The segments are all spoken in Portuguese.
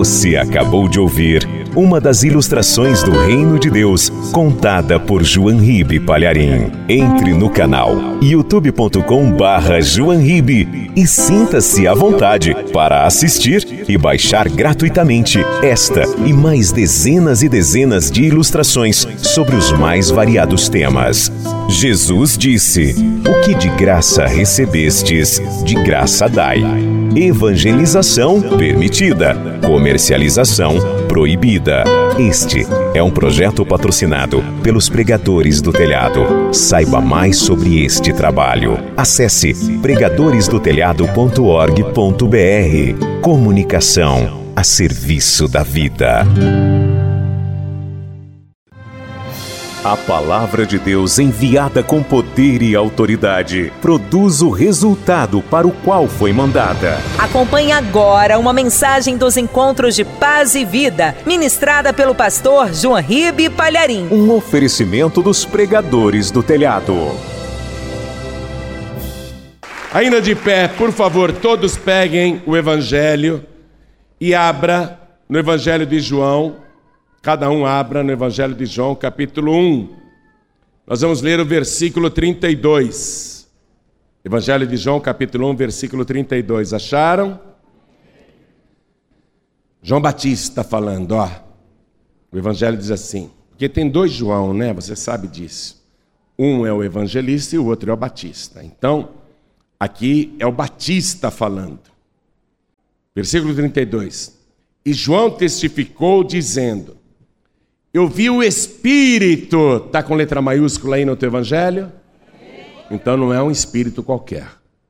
Você acabou de ouvir uma das ilustrações do Reino de Deus, contada por João Ribe Palharim. Entre no canal youtube.com/João Ribe e sinta-se à vontade para assistir e baixar gratuitamente esta e mais dezenas e dezenas de ilustrações sobre os mais variados temas. Jesus disse: "O que de graça recebestes, de graça dai." Evangelização permitida, comercialização proibida. Este é um projeto patrocinado pelos Pregadores do Telhado. Saiba mais sobre este trabalho. Acesse pregadoresdotelhado.org.br. Comunicação a serviço da vida. A palavra de Deus, enviada com poder e autoridade, produz o resultado para o qual foi mandada. Acompanhe agora uma mensagem dos Encontros de Paz e Vida, ministrada pelo pastor João Ribe Palharim. Um oferecimento dos Pregadores do Telhado. Ainda de pé, por favor, todos peguem o Evangelho e abra no Evangelho de João. Cada um abra no Evangelho de João, capítulo 1. Nós vamos ler o versículo 32. Evangelho de João, capítulo 1, versículo 32. Acharam? João Batista falando, ó. O Evangelho diz assim, porque tem dois João, né? Você sabe disso. Um é o evangelista e o outro é o Batista. Então, aqui é o Batista falando. Versículo 32. E João testificou dizendo: eu vi o Espírito, está com letra maiúscula aí no teu Evangelho? Então não é um Espírito qualquer.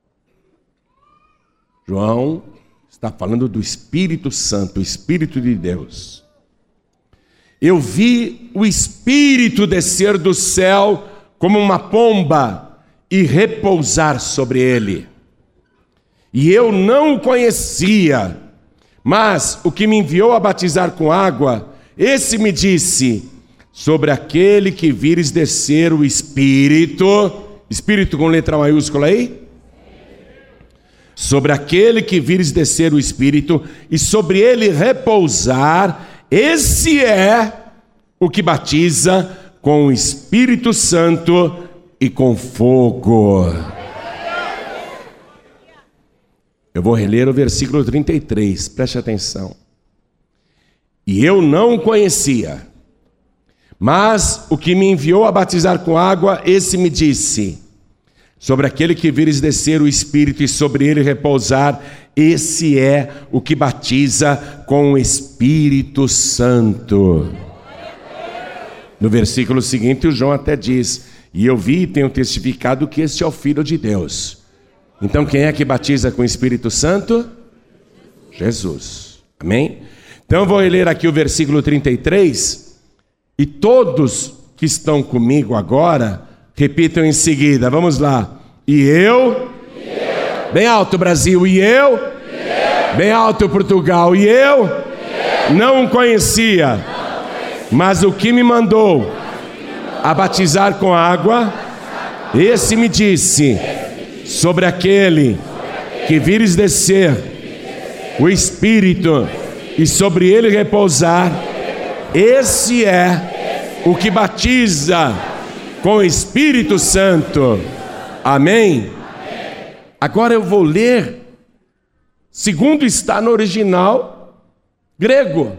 João está falando do Espírito Santo, o Espírito de Deus. Eu vi o Espírito descer do céu como uma pomba e repousar sobre ele. E eu não o conhecia, mas o que me enviou a batizar com água, esse me disse: sobre aquele que vires descer o Espírito, Espírito com letra maiúscula aí? Sobre aquele que vires descer o Espírito e sobre ele repousar, esse é o que batiza com o Espírito Santo e com fogo. Eu vou reler o versículo 33, preste atenção. E eu não o conhecia, mas o que me enviou a batizar com água, esse me disse: sobre aquele que vires descer o Espírito e sobre ele repousar, esse é o que batiza com o Espírito Santo. No versículo seguinte, o João até diz: e eu vi e tenho testificado que este é o Filho de Deus. Então quem é que batiza com o Espírito Santo? Jesus. Amém? Então eu vou ler aqui o versículo 33, e todos que estão comigo agora, repitam em seguida, vamos lá. E eu, bem alto Brasil, e eu, bem alto Portugal, e eu, não o conhecia, mas o que me mandou a batizar com água, esse me disse: sobre aquele que vires descer o Espírito e sobre ele repousar, esse é o que batiza com o Espírito Santo. Amém? Agora eu vou ler, segundo está no original grego.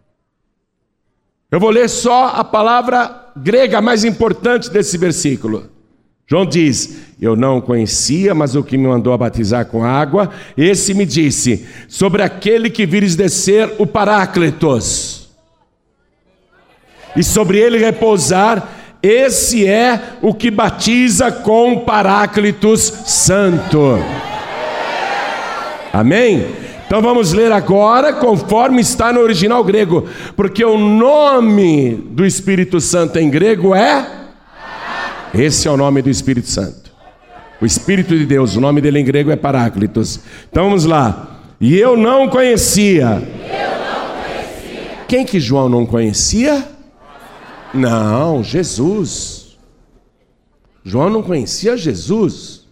Eu vou ler só a palavra grega mais importante desse versículo. João diz: eu não o conhecia, mas o que me mandou a batizar com água, esse me disse: sobre aquele que vires descer o Paráclitos, e sobre ele repousar, esse é o que batiza com o Paráclitos Santo. Amém? Então vamos ler agora conforme está no original grego, porque o nome do Espírito Santo em grego é... esse é o nome do Espírito Santo, o Espírito de Deus, o nome dele em grego é Paráclitos. Então vamos lá. E eu não conhecia. Quem que João não conhecia? Não, Jesus. João não conhecia Jesus.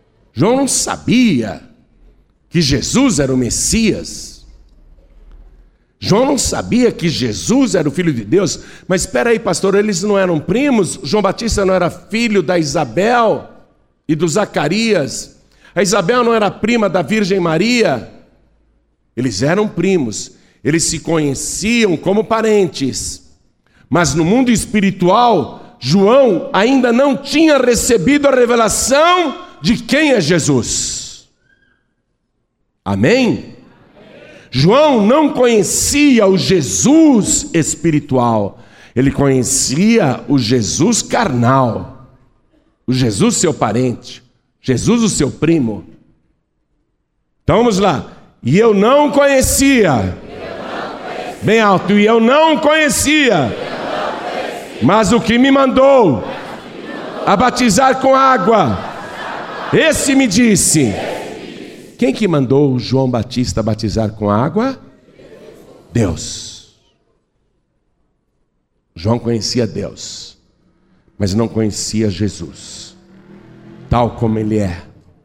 João não sabia que Jesus era o Messias. João não sabia que Jesus era o Filho de Deus. Mas espera aí, pastor, eles não eram primos? João Batista não era filho da Isabel e do Zacarias? A Isabel não era prima da Virgem Maria? Eles eram primos, eles se conheciam como parentes. Mas no mundo espiritual, João ainda não tinha recebido a revelação de quem é Jesus. Amém? João não conhecia o Jesus espiritual, ele conhecia o Jesus carnal, o Jesus seu parente, Jesus o seu primo. Então vamos lá. E eu não conhecia. Bem alto. E eu não conhecia. Mas o que me mandou a batizar com água, esse me disse. Quem que mandou João Batista batizar com água? Deus. João conhecia Deus, mas não conhecia Jesus, tal como ele é.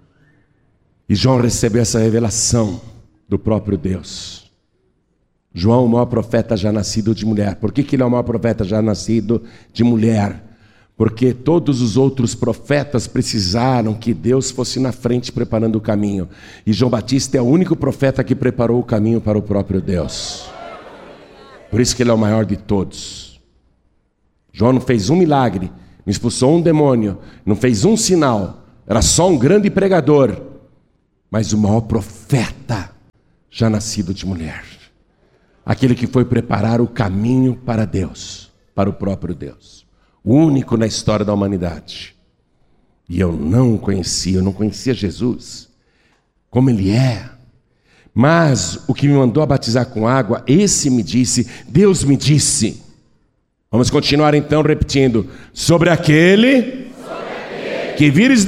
E João recebeu essa revelação do próprio Deus. João, o maior profeta já nascido de mulher. Por que ele é o maior profeta já nascido de mulher? Porque todos os outros profetas precisaram que Deus fosse na frente preparando o caminho. E João Batista é o único profeta que preparou o caminho para o próprio Deus. Por isso que ele é o maior de todos. João não fez um milagre, não expulsou um demônio, não fez um sinal. Era só um grande pregador. Mas o maior profeta já nascido de mulher. Aquele que foi preparar o caminho para Deus, para o próprio Deus. O único na história da humanidade. E eu não conhecia Jesus, como ele é. Mas o que me mandou a batizar com água, esse me disse, Deus me disse. Vamos continuar então repetindo. Sobre aquele que vires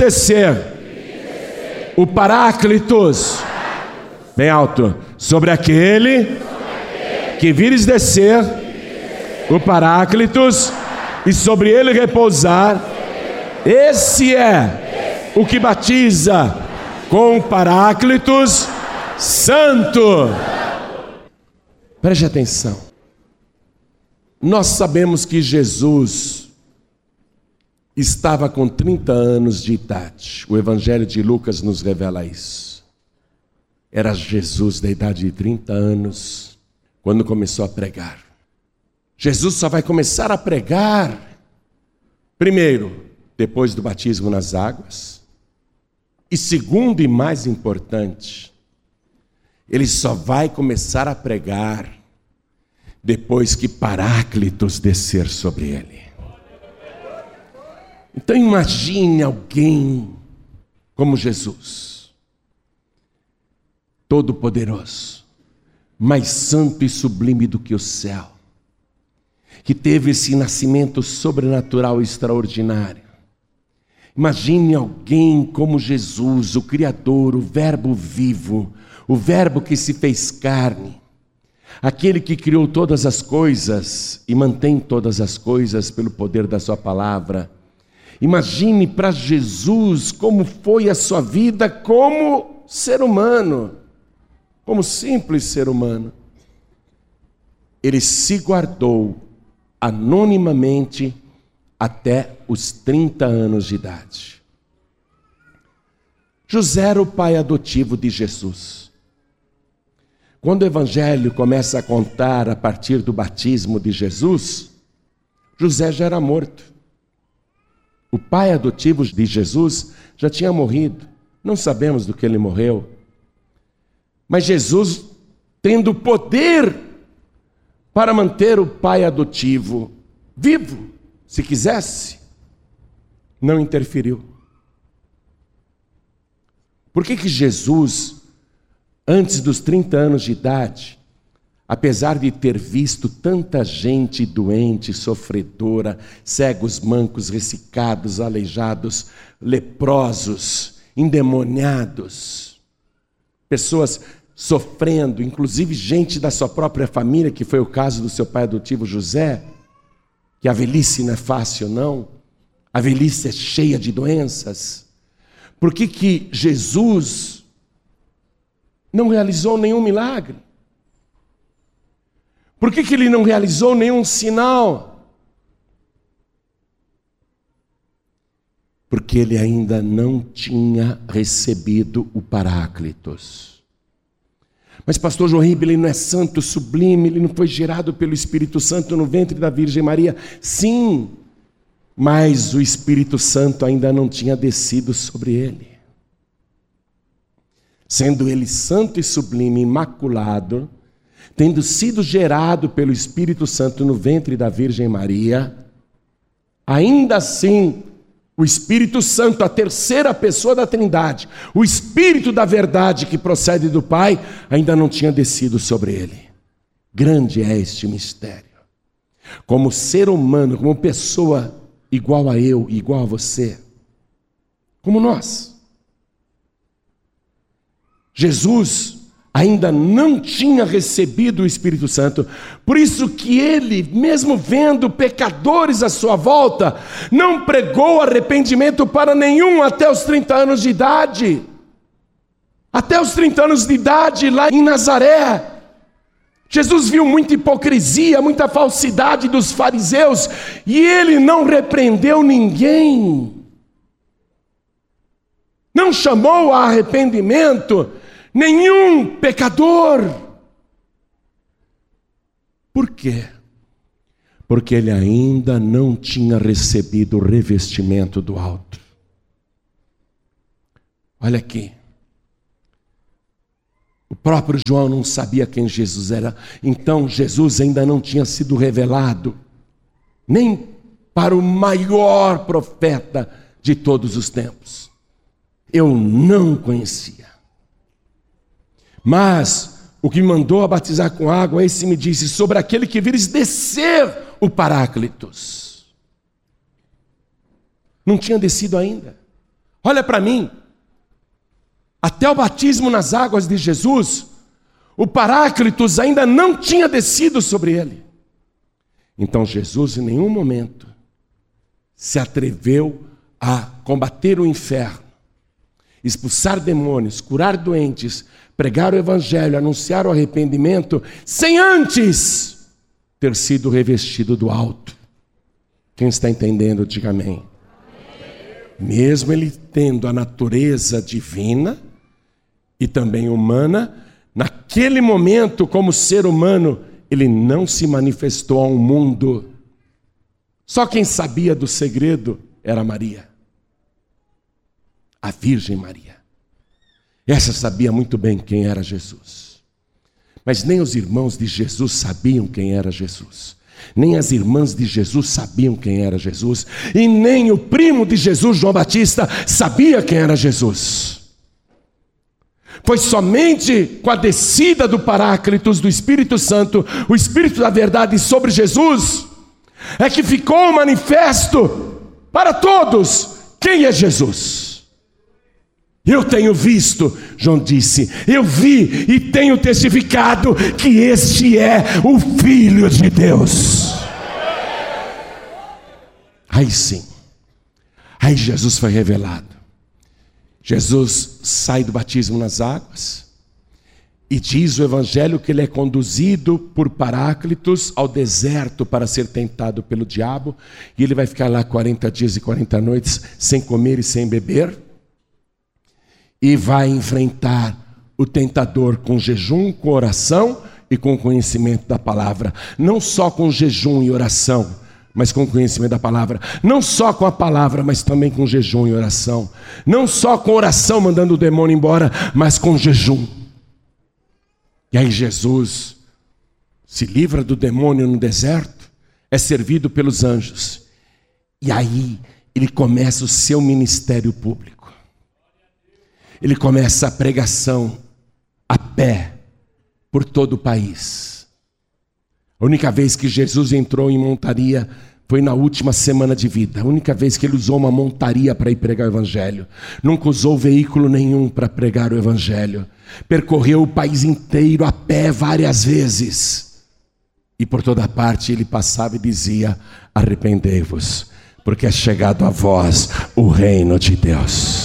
descer, o Paráclitos. Bem alto. Sobre aquele que vires descer, o Paráclitos, e sobre ele repousar, esse é o que batiza com o Paráclitos Santo. Preste atenção. Nós sabemos que Jesus estava com 30 anos de idade. O Evangelho de Lucas nos revela isso. Era Jesus da idade de 30 anos quando começou a pregar. Jesus só vai começar a pregar, primeiro, depois do batismo nas águas. E segundo e mais importante, ele só vai começar a pregar depois que Paráclitos descer sobre ele. Então imagine alguém como Jesus, todo-poderoso, mais santo e sublime do que o céu, que teve esse nascimento sobrenatural extraordinário. Imagine alguém como Jesus, o Criador, o Verbo vivo, o Verbo que se fez carne, aquele que criou todas as coisas e mantém todas as coisas pelo poder da sua palavra. Imagine para Jesus como foi a sua vida como ser humano, como simples ser humano. Ele se guardou anonimamente até os 30 anos de idade. José era o pai adotivo de Jesus. Quando o Evangelho começa a contar a partir do batismo de Jesus, José já era morto. O pai adotivo de Jesus já tinha morrido. Não sabemos do que ele morreu. Mas Jesus, tendo poder para manter o pai adotivo vivo, se quisesse, não interferiu. Por que Jesus, antes dos 30 anos de idade, apesar de ter visto tanta gente doente, sofredora, cegos, mancos, ressecados, aleijados, leprosos, endemoniados, pessoas sofrendo, inclusive gente da sua própria família, que foi o caso do seu pai adotivo José, que a velhice não é fácil, não. A velhice é cheia de doenças. Por que Jesus não realizou nenhum milagre? Por que ele não realizou nenhum sinal? Porque ele ainda não tinha recebido o Paráclitos. Mas pastor João Ribe, ele não é santo, sublime, ele não foi gerado pelo Espírito Santo no ventre da Virgem Maria? Sim, mas o Espírito Santo ainda não tinha descido sobre ele. Sendo ele santo e sublime, imaculado, tendo sido gerado pelo Espírito Santo no ventre da Virgem Maria, ainda assim, o Espírito Santo, a terceira pessoa da Trindade, o Espírito da verdade que procede do Pai, ainda não tinha descido sobre ele. Grande é este mistério. Como ser humano, como pessoa igual a eu, igual a você, como nós. Jesus ainda não tinha recebido o Espírito Santo, por isso que ele, mesmo vendo pecadores à sua volta, não pregou arrependimento para nenhum até os 30 anos de idade. Até os 30 anos de idade, lá em Nazaré, Jesus viu muita hipocrisia, muita falsidade dos fariseus, e ele não repreendeu ninguém. Não chamou a arrependimento nenhum pecador. Por quê? Porque ele ainda não tinha recebido o revestimento do alto. Olha aqui. O próprio João não sabia quem Jesus era. Então Jesus ainda não tinha sido revelado nem para o maior profeta de todos os tempos. Eu não conhecia. Mas o que me mandou a batizar com água, esse me disse: sobre aquele que vires descer o Paráclitos. Não tinha descido ainda. Olha para mim. Até o batismo nas águas de Jesus, o Paráclitos ainda não tinha descido sobre ele. Então Jesus em nenhum momento se atreveu a combater o inferno, expulsar demônios, curar doentes, pregar o evangelho, anunciar o arrependimento, sem antes ter sido revestido do alto. Quem está entendendo, diga amém. Mesmo ele tendo a natureza divina e também humana, naquele momento, como ser humano, ele não se manifestou ao mundo. Só quem sabia do segredo era Maria, a Virgem Maria. Essa sabia muito bem quem era Jesus. Mas nem os irmãos de Jesus sabiam quem era Jesus. Nem as irmãs de Jesus sabiam quem era Jesus. E nem o primo de Jesus, João Batista, sabia quem era Jesus. Foi somente com a descida do Paráclitos, do Espírito Santo, o Espírito da verdade sobre Jesus, é que ficou manifesto para todos quem é Jesus. Eu tenho visto, João disse, eu vi e tenho testificado que este é o Filho de Deus. Aí sim, aí Jesus foi revelado. Jesus sai do batismo nas águas e diz o evangelho que ele é conduzido por Paráclitos ao deserto para ser tentado pelo diabo, e ele vai ficar lá 40 dias e 40 noites sem comer e sem beber. E vai enfrentar o tentador com jejum, com oração e com conhecimento da palavra. Não só com jejum e oração, mas com conhecimento da palavra. Não só com a palavra, mas também com jejum e oração. Não só com oração mandando o demônio embora, mas com jejum. E aí Jesus se livra do demônio no deserto, é servido pelos anjos. E aí ele começa o seu ministério público. Ele começa a pregação a pé por todo o país. A única vez que Jesus entrou em montaria foi na última semana de vida. A única vez que ele usou uma montaria para ir pregar o evangelho. Nunca usou veículo nenhum para pregar o evangelho. Percorreu o país inteiro a pé várias vezes. E por toda parte ele passava e dizia: arrependei-vos, porque é chegado a vós o reino de Deus.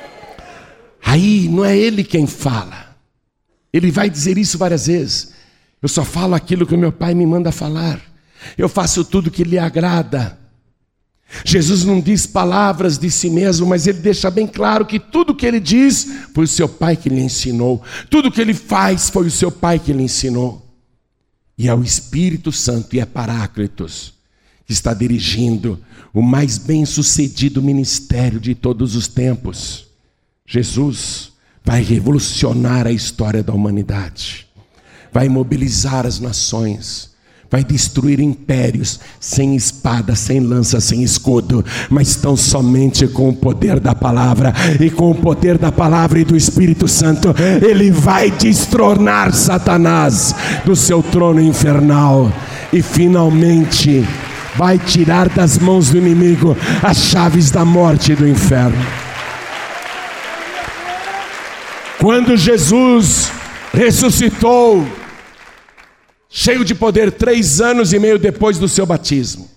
Aí não é ele quem fala. Ele vai dizer isso várias vezes. Eu só falo aquilo que o meu Pai me manda falar. Eu faço tudo que lhe agrada. Jesus não diz palavras de si mesmo, mas ele deixa bem claro que tudo que ele diz foi o seu Pai que lhe ensinou. Tudo que ele faz foi o seu Pai que lhe ensinou. E é o Espírito Santo e é Paráclitos que está dirigindo o mais bem-sucedido ministério de todos os tempos. Jesus vai revolucionar a história da humanidade. Vai mobilizar as nações. Vai destruir impérios sem espada, sem lança, sem escudo, mas tão somente com o poder da palavra. E com o poder da palavra e do Espírito Santo, ele vai destronar Satanás do seu trono infernal. E finalmente vai tirar das mãos do inimigo as chaves da morte e do inferno. Quando Jesus ressuscitou, cheio de poder, 3 anos e meio depois do seu batismo.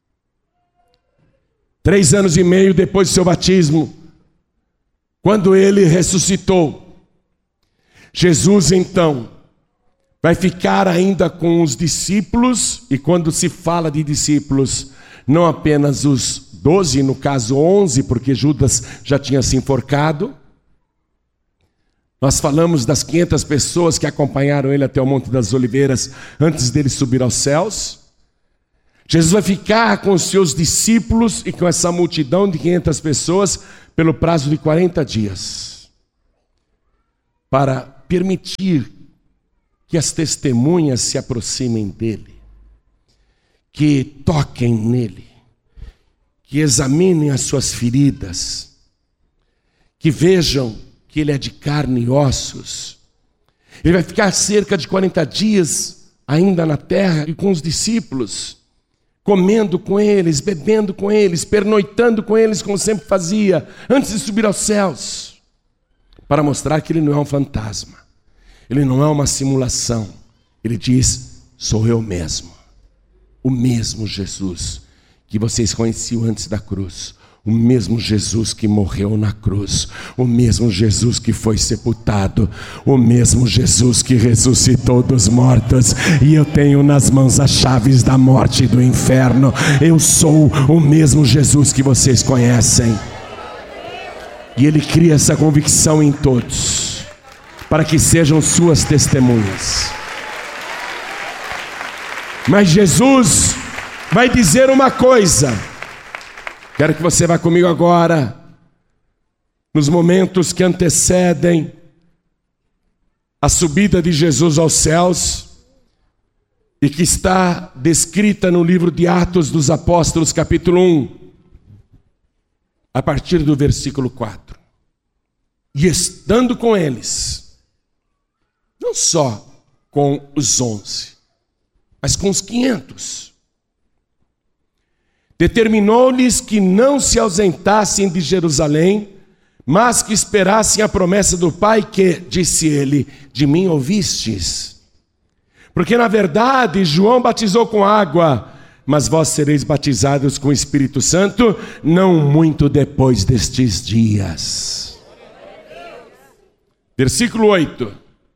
3 anos e meio depois do seu batismo, quando ele ressuscitou, Jesus então vai ficar ainda com os discípulos. E quando se fala de discípulos, não apenas os 12, no caso 11, porque Judas já tinha se enforcado. Nós falamos das 500 pessoas que acompanharam ele até o Monte das Oliveiras antes dele subir aos céus. Jesus vai ficar com os seus discípulos e com essa multidão de 500 pessoas pelo prazo de 40 dias, para permitir que as testemunhas se aproximem dele, que toquem nele, que examinem as suas feridas, que vejam que ele é de carne e ossos. Ele vai ficar cerca de 40 dias ainda na terra e com os discípulos, comendo com eles, bebendo com eles, pernoitando com eles, como sempre fazia, antes de subir aos céus, para mostrar que ele não é um fantasma, ele não é uma simulação. Ele diz: sou eu mesmo, o mesmo Jesus que vocês conheciam antes da cruz, o mesmo Jesus que morreu na cruz, o mesmo Jesus que foi sepultado, o mesmo Jesus que ressuscitou dos mortos. E eu tenho nas mãos as chaves da morte e do inferno. Eu sou o mesmo Jesus que vocês conhecem. E ele cria essa convicção em todos, para que sejam suas testemunhas. Mas Jesus vai dizer uma coisa. Quero que você vá comigo agora, nos momentos que antecedem a subida de Jesus aos céus, e que está descrita no livro de Atos dos Apóstolos, capítulo 1, a partir do versículo 4. E estando com eles, não só com os 11, mas com os 500, determinou-lhes que não se ausentassem de Jerusalém, mas que esperassem a promessa do Pai, que, disse ele, de mim ouvistes. Porque na verdade João batizou com água, mas vós sereis batizados com o Espírito Santo, não muito depois destes dias. Versículo 8.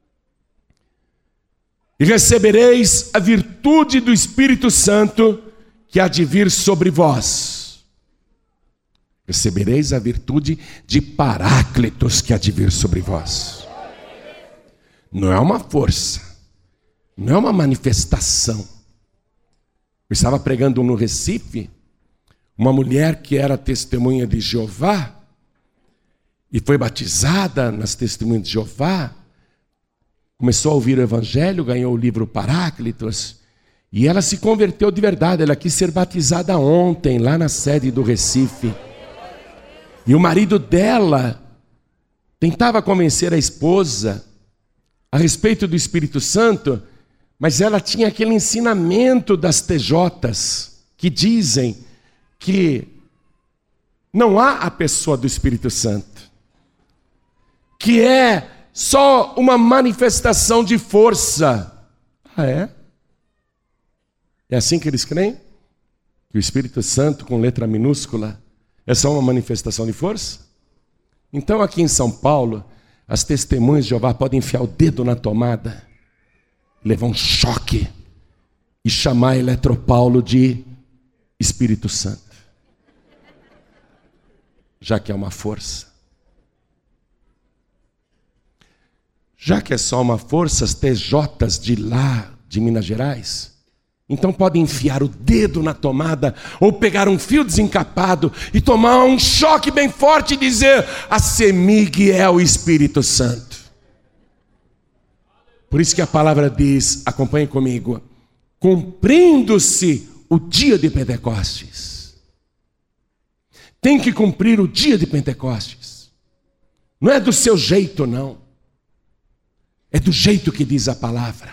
E recebereis a virtude do Espírito Santo, que há de vir sobre vós. Recebereis a virtude de Paráclitos, que há de vir sobre vós. Não é uma força, não é uma manifestação. Eu estava pregando no Recife, uma mulher que era testemunha de Jeová, e foi batizada nas testemunhas de Jeová, começou a ouvir o Evangelho, ganhou o livro Paráclitos, e ela se converteu de verdade. Ela quis ser batizada ontem, lá na sede do Recife. E o marido dela tentava convencer a esposa a respeito do Espírito Santo, mas ela tinha aquele ensinamento das TJs, que dizem que não há a pessoa do Espírito Santo, que é só uma manifestação de força. Ah, é? É assim que eles creem? Que o Espírito Santo, com letra minúscula, é só uma manifestação de força? Então aqui em São Paulo, as testemunhas de Jeová podem enfiar o dedo na tomada levar um choque e chamar Eletropaulo de Espírito Santo, já que é uma força. Já que é só uma força, as TJs de lá, de Minas Gerais, então podem enfiar o dedo na tomada ou pegar um fio desencapado e tomar um choque bem forte e dizer: a CEMIG é o Espírito Santo. Por isso que a palavra diz, acompanhe comigo: cumprindo-se o dia de Pentecostes. Tem que cumprir o dia de Pentecostes. Não é do seu jeito, não. É do jeito que diz a palavra.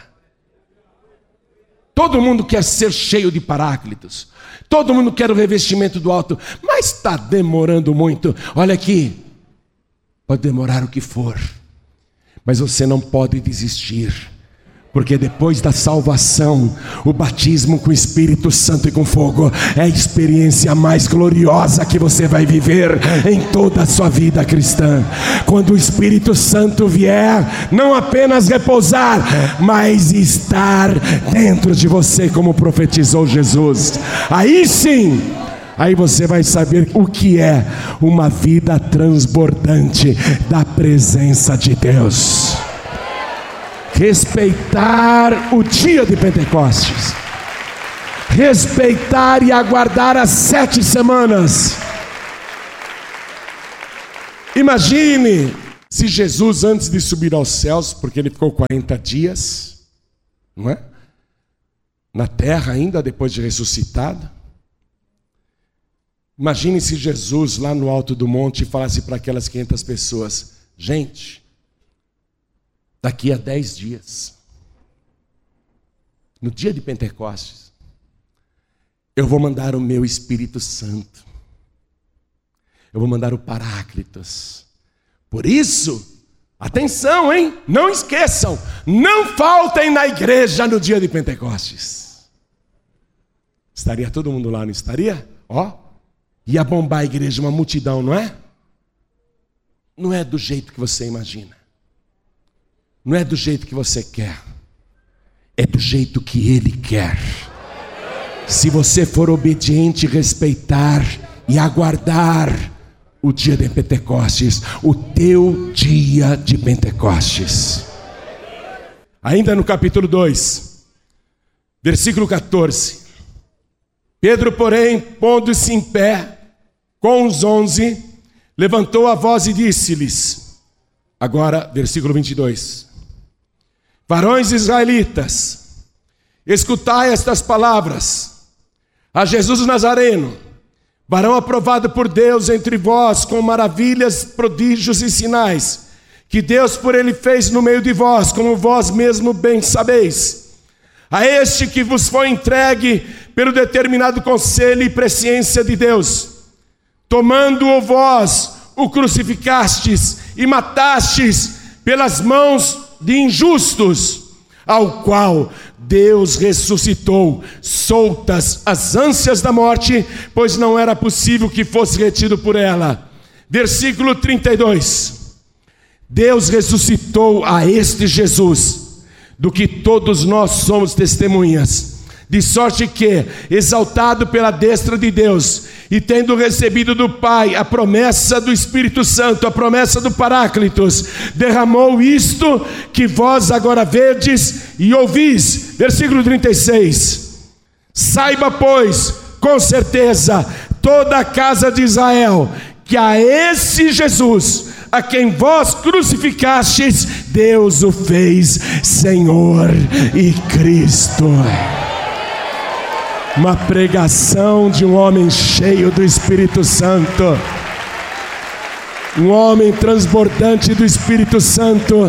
Todo mundo quer ser cheio de Paráclitos. Todo mundo quer o revestimento do alto. Mas está demorando muito. Olha aqui. Pode demorar o que for. Mas você não pode desistir. Porque depois da salvação, o batismo com o Espírito Santo e com fogo é a experiência mais gloriosa que você vai viver em toda a sua vida cristã. Quando o Espírito Santo vier, não apenas repousar, mas estar dentro de você, como profetizou Jesus. Aí sim, aí você vai saber o que é uma vida transbordante da presença de Deus. Respeitar o dia de Pentecostes. Respeitar e aguardar as 7 semanas. Imagine se Jesus, antes de subir aos céus, porque ele ficou 40 dias, não é? Na terra ainda, depois de ressuscitado. Imagine se Jesus, lá no alto do monte, falasse para aquelas 500 pessoas: gente, daqui a 10 dias, no dia de Pentecostes, eu vou mandar o meu Espírito Santo. Eu vou mandar o Paráclitos. Por isso, atenção, hein? Não esqueçam, não faltem na igreja no dia de Pentecostes. Estaria todo mundo lá, não estaria? Ó, ia bombar a igreja, uma multidão, não é? Não é do jeito que você imagina. Não é do jeito que você quer. É do jeito que Ele quer. Se você for obediente, respeitar e aguardar o dia de Pentecostes, o teu dia de Pentecostes. Ainda no capítulo 2, versículo 14. Pedro, porém, pondo-se em pé com os 11, levantou a voz e disse-lhes, agora, versículo 22. Varões israelitas, escutai estas palavras. A Jesus Nazareno, varão aprovado por Deus entre vós, com maravilhas, prodígios e sinais, que Deus por ele fez no meio de vós, como vós mesmo bem sabeis. A este que vos foi entregue pelo determinado conselho e presciência de Deus, tomando-o vós, o crucificastes e matastes pelas mãos de injustos, ao qual Deus ressuscitou, soltas as ânsias da morte, pois não era possível que fosse retido por ela. Versículo 32. Deus ressuscitou a este Jesus, do que todos nós somos testemunhas, de sorte que, exaltado pela destra de Deus, e tendo recebido do Pai a promessa do Espírito Santo, a promessa do Paráclitos, derramou isto que vós agora vedes e ouvis. Versículo 36. Saiba, pois, com certeza, toda a casa de Israel, que a esse Jesus, a quem vós crucificastes, Deus o fez Senhor e Cristo. Uma pregação de um homem cheio do Espírito Santo, um homem transbordante do Espírito Santo,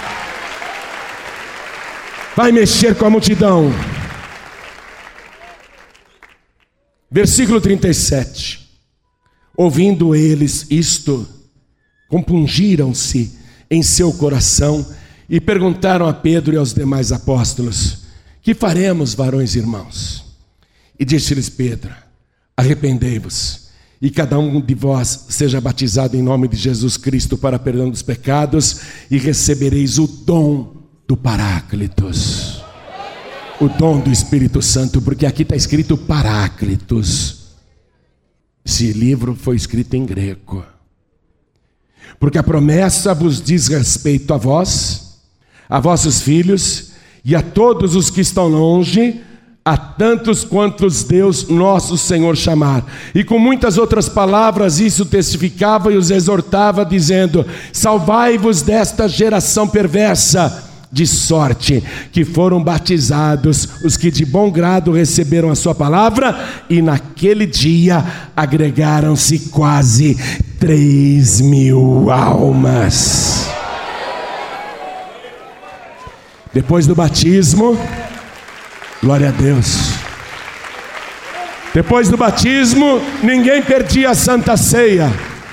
vai mexer com a multidão. Versículo 37. Ouvindo eles isto, compungiram-se em seu coração e perguntaram a Pedro e aos demais apóstolos: que faremos, varões irmãos? E disse-lhes Pedro: arrependei-vos, e cada um de vós seja batizado em nome de Jesus Cristo para perdão dos pecados, e recebereis o dom do Paráclitos. o dom do Espírito Santo, porque aqui está escrito Paráclitos. Esse livro foi escrito em grego. Porque a promessa vos diz respeito a vós, a vossos filhos e a todos os que estão longe, a tantos quantos Deus nosso Senhor chamar. E com muitas outras palavras isso testificava e os exortava, dizendo: salvai-vos desta geração perversa. De sorte que foram batizados os que de bom grado receberam a sua palavra, e naquele dia agregaram-se quase 3.000 almas. Depois do batismo, glória a Deus. Depois do batismo, ninguém perdia a Santa Ceia.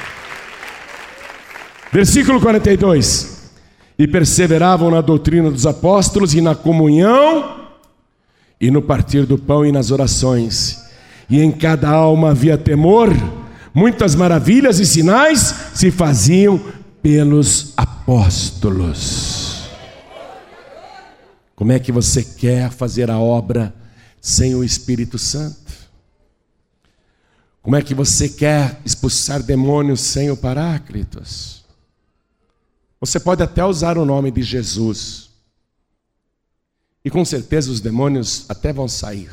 Versículo 42. E perseveravam na doutrina dos apóstolos e na comunhão, e no partir do pão e nas orações. E em cada alma havia temor, muitas maravilhas e sinais se faziam pelos apóstolos. Como é que você quer fazer a obra sem o Espírito Santo? Como é que você quer expulsar demônios sem o Paráclitos? Você pode até usar o nome de Jesus, e com certeza os demônios até vão sair.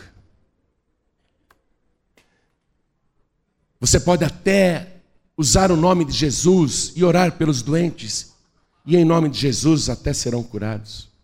Você pode até usar o nome de Jesus e orar pelos doentes, e em nome de Jesus até serão curados.